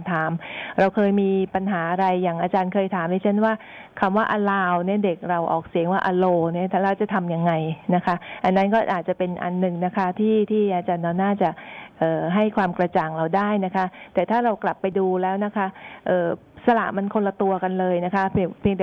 ถามเราเคยมีปัญหาอะไรอย่างอาจารย์เคยถามดิฉันว่าคำว่า allow เนี่ยเด็กเราออกเสียงว่า allow เนี่ยถ้าเราจะทำยังไงนะคะอันนั้นก็อาจจะเป็นอันหนึ่งนะคะที่อาจารย์น่าจะให้ความกระจ่างเราได้นะคะแต่ถ้าเรากลับไปดูแล้วนะคะสระมันคนละตัวกันเลยนะคะเพียงแต่